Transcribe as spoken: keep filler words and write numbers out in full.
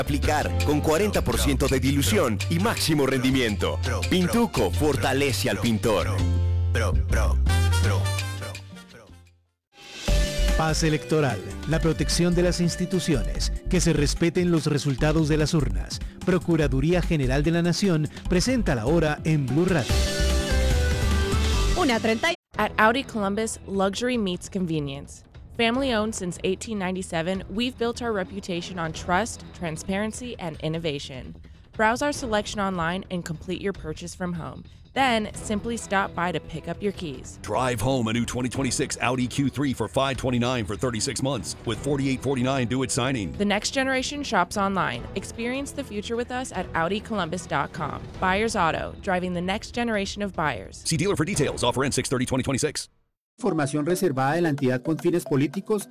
Aplicar con cuarenta por ciento de dilución y máximo rendimiento. Pintuco fortalece al pintor. Paz electoral, la protección de las instituciones, que se respeten los resultados de las urnas. Procuraduría General de la Nación presenta la hora en Blue Radio. Una treinta. At Audi Columbus, luxury meets convenience. Family owned since eighteen ninety-seven, we've built our reputation on trust, transparency, and innovation. Browse our selection online and complete your purchase from home. Then, simply stop by to pick up your keys. Drive home a new twenty twenty-six Audi Q three for five hundred twenty-nine dollars for thirty-six months with forty-eight forty-nine due at signing. The next generation shops online. Experience the future with us at Audi Columbus dot com. Buyers Auto, driving the next generation of buyers. See dealer for details. Offer ends six thirty twenty twenty-six. Información reservada de la entidad con fines políticos